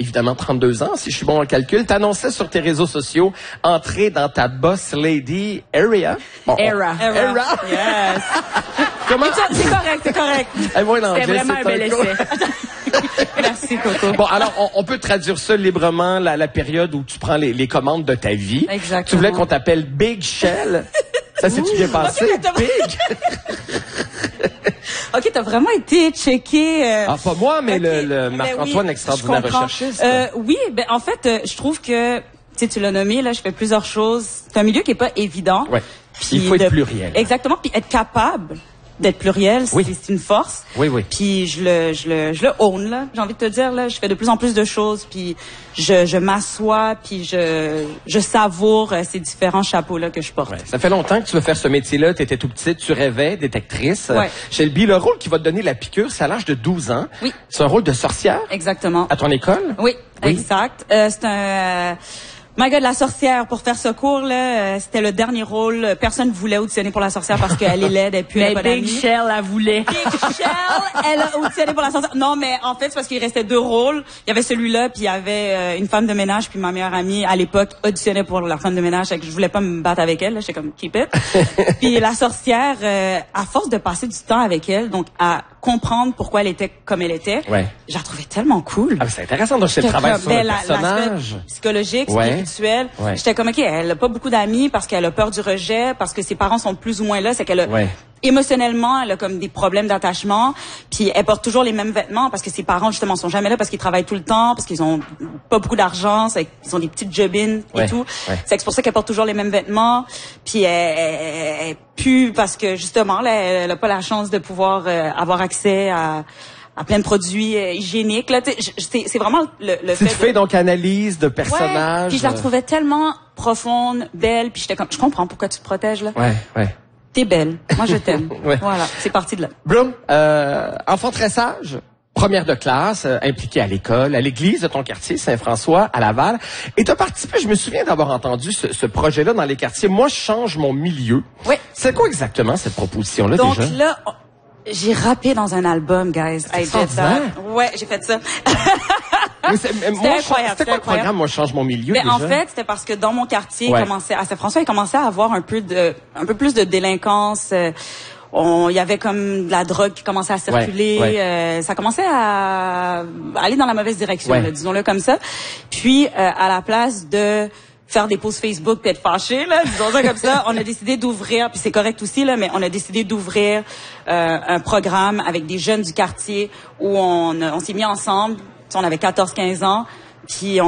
évidemment 32 ans, si je suis bon en calcul. T'annonçais sur tes réseaux sociaux entrer dans ta boss lady area. Bon, Era. Yes. Comment? C'est correct. Moi, l'anglais, C'était vraiment un bel essai. Merci, Coco. Bon, alors, on peut traduire ça librement, la période où tu prends les commandes de ta vie. Exactement. Tu voulais qu'on t'appelle Big Shell. Ça s'est-tu bien passé? Okay, Big? OK, t'as vraiment été checké. Ah, pas moi, mais okay. le Marc-Antoine, oui, extraordinaire je comprends. recherchiste. Oui, en fait, je trouve que, tu l'as nommé, là, je fais plusieurs choses. C'est un milieu qui est pas évident. Ouais. Il faut être pluriel. Exactement, puis être capable d'être pluriel, c'est une force. Oui. Puis je le own, là. J'ai envie de te dire, là, je fais de plus en plus de choses, puis je m'assois, puis je savoure ces différents chapeaux-là que je porte. Ouais. Ça fait longtemps que tu veux faire ce métier-là. Tu étais tout petite, tu rêvais d'être actrice. Ouais. Shelby, le rôle qui va te donner la piqûre, c'est à l'âge de 12 ans. Oui. C'est un rôle de sorcière? Exactement. À ton école? Oui, exact. C'est un... My God, la sorcière, pour faire ce cours, là, c'était le dernier rôle. Personne voulait auditionner pour la sorcière parce qu'elle est laide et puis elle Mais a pas Big d'amis. Shell, elle voulait. Big Shell, elle a auditionné pour la sorcière. Non, mais en fait, c'est parce qu'il restait 2 rôles. Il y avait celui-là, puis il y avait une femme de ménage, puis ma meilleure amie, à l'époque, auditionnait pour la femme de ménage. Fait que je voulais pas me battre avec elle, là. J'étais comme, keep it. Puis la sorcière, à force de passer du temps avec elle, donc à comprendre pourquoi elle était comme elle était, je la trouvais tellement cool. Ah, c'est intéressant. Donc, c'est le travail sur le personnage. Psychologique, spirituel. J'étais comme, OK, elle a pas beaucoup d'amis parce qu'elle a peur du rejet, parce que ses parents sont plus ou moins là. C'est qu'elle a, émotionnellement, elle a comme des problèmes d'attachement. Puis elle porte toujours les mêmes vêtements parce que ses parents, justement, sont jamais là parce qu'ils travaillent tout le temps, parce qu'ils ont pas beaucoup d'argent, ils ont des petites jobines et tout. C'est pour ça qu'elle porte toujours les mêmes vêtements. Puis elle pue parce que, justement, là, elle a pas la chance de pouvoir avoir accès à plein de produits hygiéniques. Là, c'est vraiment le fait. Tu fais donc analyse de personnages. Ouais, puis je la trouvais tellement profonde, belle, puis j'étais comme, je comprends pourquoi tu te protèges là. Ouais. T'es belle, moi je t'aime. Voilà, c'est parti de là. Bloom, enfant très sage, première de classe, impliquée à l'école, à l'église de ton quartier, Saint-François, à Laval. Et t'as participé, je me souviens d'avoir entendu ce projet-là dans les quartiers. Moi, je change mon milieu. Oui. C'est quoi exactement cette proposition-là déjà? Donc là, j'ai rappé dans un album, guys. Ouais, j'ai fait ça. C'était incroyable. C'était quoi le programme, Moi, je change mon milieu, déjà? En fait, c'était parce que dans mon quartier, à Saint-François, il commençait à avoir un peu plus de délinquance. Il y avait comme de la drogue qui commençait à circuler. Ça commençait à aller dans la mauvaise direction, là, disons-le comme ça. Puis, à la place de faire des posts Facebook puis être fâché, là, disons ça comme ça, on a décidé d'ouvrir, puis c'est correct aussi, là, mais on a décidé d'ouvrir un programme avec des jeunes du quartier où on s'est mis ensemble. On avait 14-15 ans, puis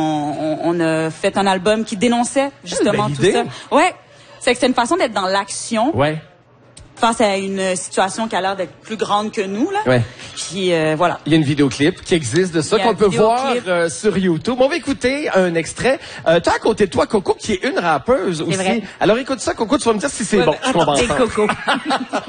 on a fait un album qui dénonçait justement tout ça. Ouais, c'est que c'est une façon d'être dans l'action. Face à une situation qui a l'air d'être plus grande que nous, là. Puis voilà. Il y a une vidéoclip qui existe de ça qu'on peut voir sur YouTube. On va écouter un extrait. T'as à côté de toi Coco qui est une rappeuse aussi. Vrai. Alors écoute ça Coco, tu vas me dire si c'est bon. Je comprends. Coco.